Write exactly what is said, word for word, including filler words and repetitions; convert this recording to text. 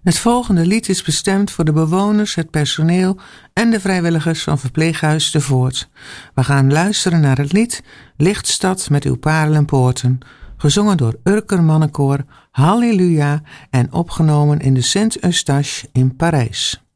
Het volgende lied is bestemd voor de bewoners, het personeel en de vrijwilligers van Verpleeghuis De Voort. We gaan luisteren naar het lied Lichtstad met uw paarlenpoorten, gezongen door Urker Mannenkoor, Halleluja en opgenomen in de Saint-Eustache in Parijs.